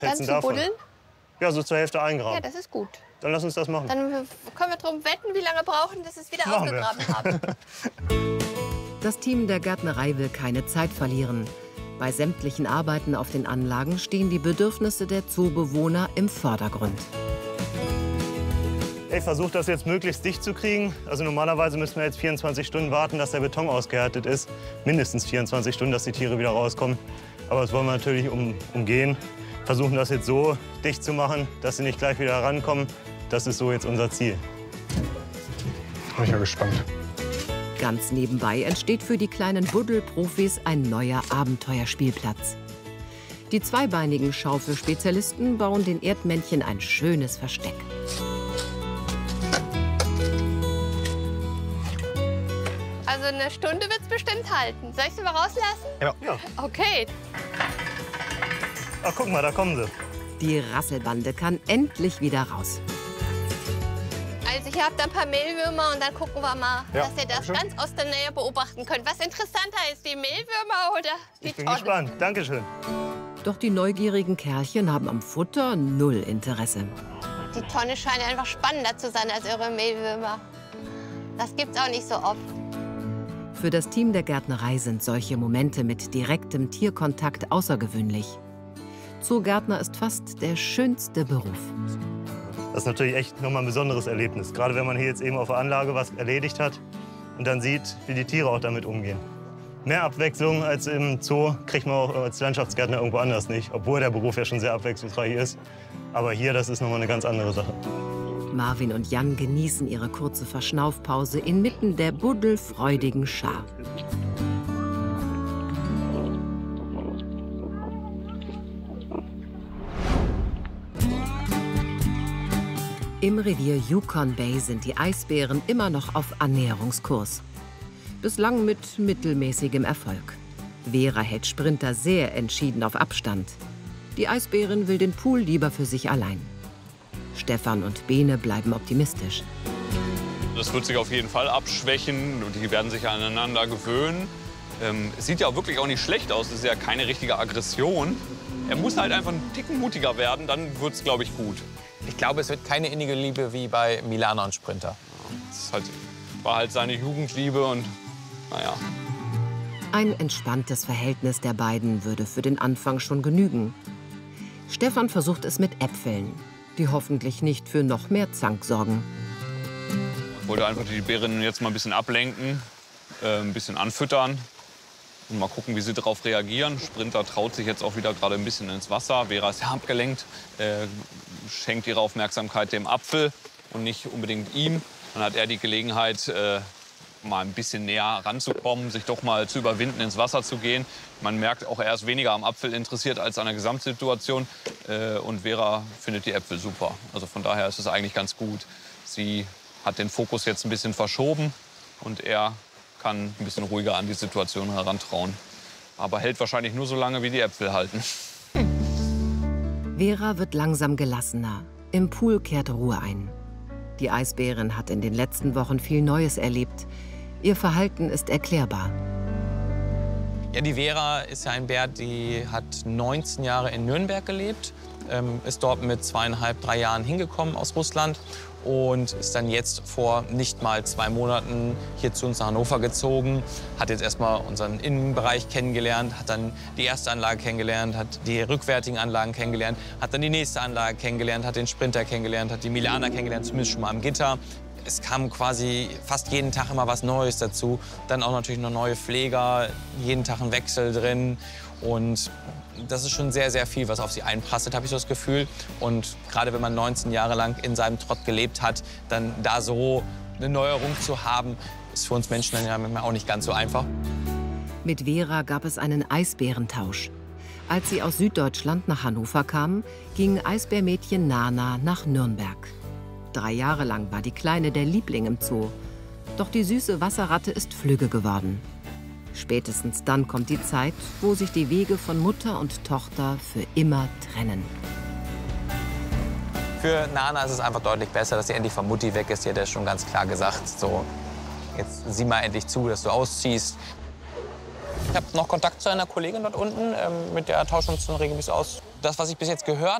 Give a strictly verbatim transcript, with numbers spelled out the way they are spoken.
Dann zu davon? buddeln? Ja, so zur Hälfte eingraben. Ja, das ist gut. Dann lass uns das machen. Dann können wir drum wetten, wie lange brauchen, dass es wieder Machen wir. ausgegraben haben. Das Team der Gärtnerei will keine Zeit verlieren. Bei sämtlichen Arbeiten auf den Anlagen stehen die Bedürfnisse der Zoobewohner im Vordergrund. Ich versuche das jetzt möglichst dicht zu kriegen. Also normalerweise müssen wir jetzt vierundzwanzig Stunden warten, dass der Beton ausgehärtet ist. Mindestens vierundzwanzig Stunden, dass die Tiere wieder rauskommen. Aber das wollen wir natürlich um, umgehen. Versuchen das jetzt so dicht zu machen, dass sie nicht gleich wieder herankommen. Das ist so jetzt unser Ziel. Bin ich ja gespannt. Ganz nebenbei entsteht für die kleinen Buddelprofis ein neuer Abenteuerspielplatz. Die zweibeinigen Schaufelspezialisten bauen den Erdmännchen ein schönes Versteck. Also eine Stunde wird es bestimmt halten. Soll ich sie mal rauslassen? Ja. Ja. Okay. Ach, guck mal, da kommen sie. Die Rasselbande kann endlich wieder raus. Also ich habe da ein paar Mehlwürmer und dann gucken wir mal, Ja, dass ihr das danke schön. ganz aus der Nähe beobachten könnt. Was interessanter ist, die Mehlwürmer oder die Ich bin Tonne? gespannt. Dankeschön. Doch die neugierigen Kerlchen haben am Futter null Interesse. Die Tonne scheint einfach spannender zu sein als eure Mehlwürmer. Das gibt's auch nicht so oft. Für das Team der Gärtnerei sind solche Momente mit direktem Tierkontakt außergewöhnlich. Zoogärtner ist fast der schönste Beruf. Das ist natürlich echt noch mal ein besonderes Erlebnis. Gerade wenn man hier jetzt eben auf der Anlage was erledigt hat und dann sieht, wie die Tiere auch damit umgehen. Mehr Abwechslung als im Zoo kriegt man auch als Landschaftsgärtner irgendwo anders nicht. Obwohl der Beruf ja schon sehr abwechslungsreich ist. Aber hier, das ist noch mal eine ganz andere Sache. Marvin und Jan genießen ihre kurze Verschnaufpause inmitten der buddelfreudigen Schar. Im Revier Yukon Bay sind die Eisbären immer noch auf Annäherungskurs. Bislang mit mittelmäßigem Erfolg. Vera hält Sprinter sehr entschieden auf Abstand. Die Eisbärin will den Pool lieber für sich allein. Stefan und Bene bleiben optimistisch. Das wird sich auf jeden Fall abschwächen und die werden sich aneinander gewöhnen. Ähm, es sieht ja auch wirklich auch nicht schlecht aus, es ist ja keine richtige Aggression. Er muss halt einfach einen Ticken mutiger werden, dann wird es, glaube ich, gut. Ich glaube, es wird keine innige Liebe wie bei Milana und Sprinter. Das ist halt, war halt seine Jugendliebe und naja. Ein entspanntes Verhältnis der beiden würde für den Anfang schon genügen. Stefan versucht es mit Äpfeln, die hoffentlich nicht für noch mehr Zank sorgen. Ich wollte einfach die Bärinnen jetzt mal ein bisschen ablenken, äh, ein bisschen anfüttern und mal gucken, wie sie darauf reagieren. Sprinter traut sich jetzt auch wieder gerade ein bisschen ins Wasser. Vera ist ja abgelenkt, äh, schenkt ihre Aufmerksamkeit dem Apfel und nicht unbedingt ihm. Dann hat er die Gelegenheit, äh, mal ein bisschen näher ranzukommen, sich doch mal zu überwinden, ins Wasser zu gehen. Man merkt auch, er ist weniger am Apfel interessiert als an der Gesamtsituation. Äh, und Vera findet die Äpfel super. Also von daher ist es eigentlich ganz gut. Sie hat den Fokus jetzt ein bisschen verschoben und er kann ein bisschen ruhiger an die Situation herantrauen. Aber hält wahrscheinlich nur so lange, wie die Äpfel halten. Vera wird langsam gelassener. Im Pool kehrt Ruhe ein. Die Eisbärin hat in den letzten Wochen viel Neues erlebt. Ihr Verhalten ist erklärbar. Ja, die Vera ist ja ein Bär, die hat neunzehn Jahre in Nürnberg gelebt, ähm, ist dort mit zweieinhalb, drei Jahren hingekommen aus Russland und ist dann jetzt vor nicht mal zwei Monaten hier zu uns nach Hannover gezogen, hat jetzt erstmal unseren Innenbereich kennengelernt, hat dann die erste Anlage kennengelernt, hat die rückwärtigen Anlagen kennengelernt, hat dann die nächste Anlage kennengelernt, hat den Sprinter kennengelernt, hat die Milana kennengelernt, zumindest schon mal am Gitter. Es kam quasi fast jeden Tag immer was Neues dazu. Dann auch natürlich noch neue Pfleger, jeden Tag ein Wechsel drin. Und das ist schon sehr, sehr viel, was auf sie einprasselt, habe ich so das Gefühl. Und gerade wenn man neunzehn Jahre lang in seinem Trott gelebt hat, dann da so eine Neuerung zu haben, ist für uns Menschen dann ja manchmal auch nicht ganz so einfach. Mit Vera gab es einen Eisbärentausch. Als sie aus Süddeutschland nach Hannover kam, ging Eisbärmädchen Nana nach Nürnberg. Drei Jahre lang war die Kleine der Liebling im Zoo. Doch die süße Wasserratte ist flügge geworden. Spätestens dann kommt die Zeit, wo sich die Wege von Mutter und Tochter für immer trennen. Für Nana ist es einfach deutlich besser, dass sie endlich von Mutti weg ist. Die hat ja schon ganz klar gesagt, so, jetzt sieh mal endlich zu, dass du ausziehst. Ich habe noch Kontakt zu einer Kollegin dort unten, ähm, mit der tauschen wir uns dann regelmäßig aus. das, was ich bis jetzt gehört